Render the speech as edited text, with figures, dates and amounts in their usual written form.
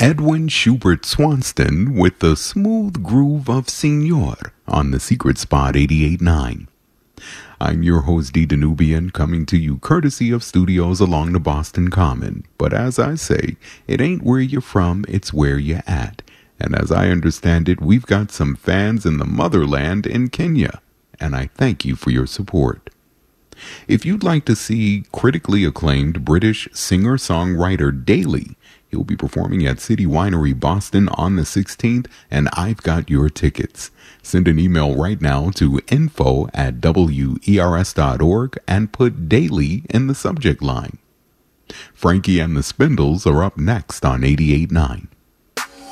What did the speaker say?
Edwin Schubert Swanston with the smooth groove of Signor on the Secret Spot 88.9. I'm your host, D. Danubian, coming to you courtesy of studios along the Boston Common. But as I say, it ain't where you're from, it's where you're at. And as I understand it, we've got some fans in the motherland in Kenya. And I thank you for your support. If you'd like to see critically acclaimed British singer-songwriter Daly, he'll be performing at City Winery Boston on the 16th, and I've got your tickets. Send an email right now to info@wers.org and put Daly in the subject line. Frankie and the Spindles are up next on 88.9.